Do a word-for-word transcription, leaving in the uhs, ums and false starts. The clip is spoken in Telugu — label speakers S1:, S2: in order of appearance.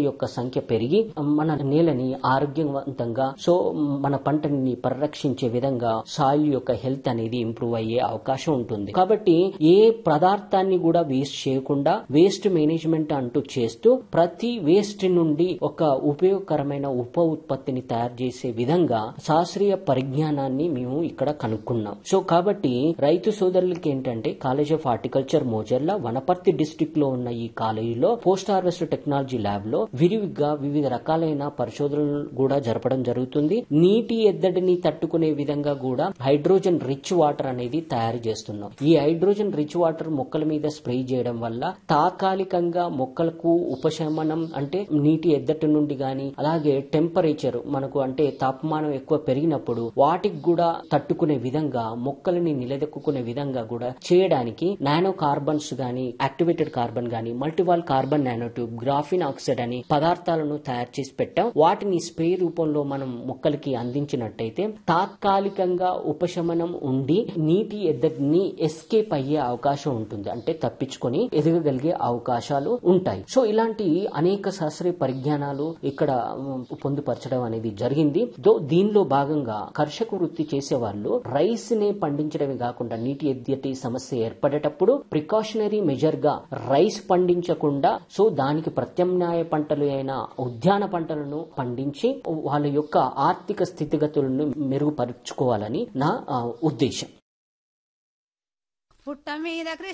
S1: యొక్క సంఖ్య పెరిగి మన నేలని ఆరోగ్యవంతంగా సో మన పంటని పరిరక్షించే విధంగా సాయిల్ యొక్క హెల్త్ అనేది ఇంప్రూవ్ అయ్యే అవకాశం ఉంటుంది. కాబట్టి ఏ పదార్థాన్ని కూడా వేస్ట్ చేయకుండా వేస్ట్ మేనేజ్మెంట్ అంటూ చేస్తూ ప్రతి వేస్ట్ నుండి ఒక ఉపయోగకరమైన ఉప ఉత్పత్తిని తయారు చేసే విధంగా శాస్త్రీయ పరిజ్ఞానాన్ని మేము ఇక్కడ కనుక్కున్నాం. సో కాబట్టి రైతు సోదరులకి ఏంటంటే college of horticulture Mojarla Wanaparthy district లో ఉన్న ఈ కాలేజీలో పోస్ట్ హార్వెస్ట్ టెక్నాలజీ ల్యాబ్ లో విరివిగా వివిధ రకాలైన పరిశోధనలు కూడా జరపడం జరుగుతుంది. నీటి ఎద్దడిని తట్టుకునే విధంగా కూడా హైడ్రోజన్ రిచ్ వాటర్ అనేది తయారు చేస్తున్నాం. ఈ హైడ్రోజన్ రిచ్ వాటర్ మొక్కల మీద స్ప్రే చేయడం వల్ల తాత్కాలికంగా మొక్కలకు ఉపశమనం అంటే నీటి ఎద్దటి నుండి గాని అలాగే టెంపరేచర్ మనకు అంటే తాపమానం ఎక్కువ పెరిగినప్పుడు వాటికి కూడా తట్టుకునే విధంగా మొక్కలని నిలదొక్కునే విధంగా కూడా చేయడానికి నానో కార్బన్స్ గాని యాక్టివేటెడ్ కార్బన్ గాని మల్టీవాల్ కార్బన్ నానోట్యూబ్ గ్రాఫిన్ ఆక్సైడ్ అని పదార్థాలను తయారు చేసి పెట్టాం. వాటిని స్ప్రే రూపంలో మనం మొక్కలకి అందించినట్టయితే తాత్కాలికంగా ఉపశమనం ఉండి నీటి ఎద్దడిని ఎస్కేప్ అయ్యే అవకాశం ఉంటుంది, అంటే తప్పించుకొని ఎదగగలిగే అవకాశాలు ఉంటాయి. సో ఇలాంటి అనేక శాస్త్రీయ పరిజ్ఞానాలు ఇక్కడ పొందుపరచడం అనేది జరిగింది. దీనిలో భాగంగా కర్షక వృత్తి చేసే వాళ్ళు రైస్ నే పండించడమే కాకుండా నీటి ఎద్దటి సమస్య ఏర్పడేటప్పుడు ప్రికాషనరీ మెజర్ గా రైస్ పండించకుండా సో దానికి ప్రత్యామ్నాయ పంటలు అయిన ఉద్యాన పంటలను పండించి వాళ్ళ యొక్క ఆర్థిక స్థితిగతులను మెరుగుపరుచుకోవాలని నా ఉద్దేశం.
S2: పుట్ట మీద